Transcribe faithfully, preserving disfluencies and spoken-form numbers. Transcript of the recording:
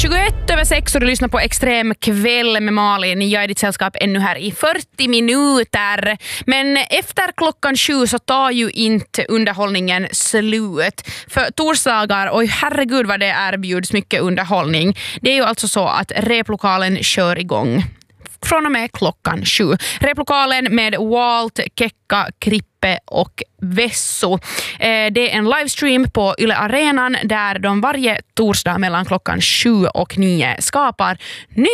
tjugoett över sex och du lyssnar på Extrem kväll med Malin. Jag är ditt sällskap ännu här i fyrtio minuter. Men efter klockan sju så tar ju inte underhållningen slut. För torsdagar, oj herregud vad det erbjuds mycket underhållning. Det är ju alltså så att replokalen kör igång från och med klockan sju. Replokalen med Walt, Kekka, Krippe och Vesso. Eh, det är en livestream på Yle Arenan där de varje torsdag mellan klockan sju och nio skapar ny